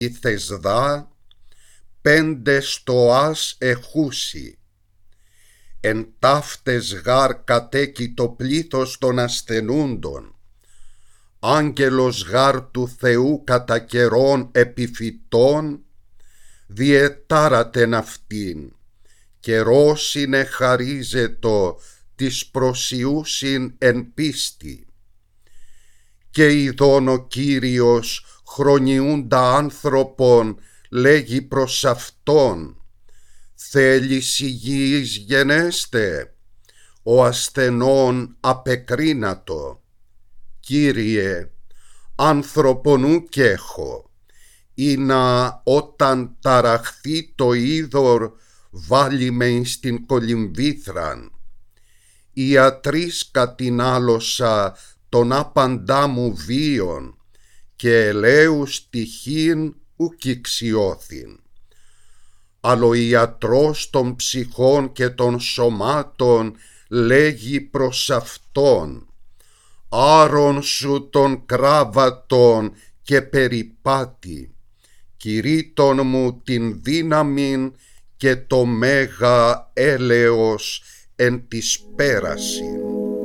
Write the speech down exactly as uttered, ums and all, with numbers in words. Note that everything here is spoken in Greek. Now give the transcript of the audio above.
ήθες δά, πέντε στοάς εχούσι. Εν ταύτες γάρ κατέκει το πλήθος των ασθενούντων. Άγγελος γάρ του Θεού κατά καιρών επιφυτών, διετάρατεν αυτήν, καιρός είναι χαρίζετο της προσιούσιν εν πίστη. Και ειδών ο Κύριος χρονιούντα άνθρωπον λέγει προς αυτόν, θέλεις υγιής γενέστε, ο ασθενών απεκρίνατο. Κύριε, άνθρωπον ουκ έχω, ή να όταν ταραχθεί το είδωρ βάλει με εις την κολυμβήθραν. Ιατρής κατηνάλωσα τον άπαντά μου βίον, και ελέου στοιχήν ουκ ηξιώθην. Αλλά ο ιατρός των ψυχών και των σωμάτων λέγει προς αυτόν, άρον σου των κράβατων και περιπάτη, κηρύττων μου την δύναμην και το μέγα έλεος εν της πέρασιν.